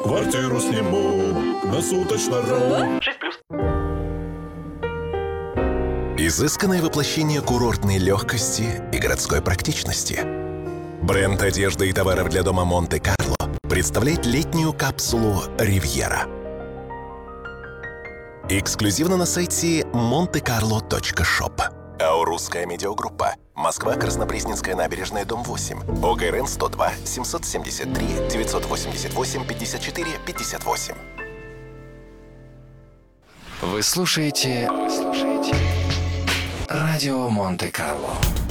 Квартиру сниму на суточно. 6+. Изысканное воплощение курортной легкости и городской практичности. Бренд одежды и товаров для дома Монте-Карло представляет летнюю капсулу «Ривьера». Эксклюзивно на сайте montecarlo.shop. Аурусская медиагруппа. Москва, Краснопресненская набережная, дом 8. ОГРН 102 773 988 54 58. Вы слушаете Радио Монте-Карло.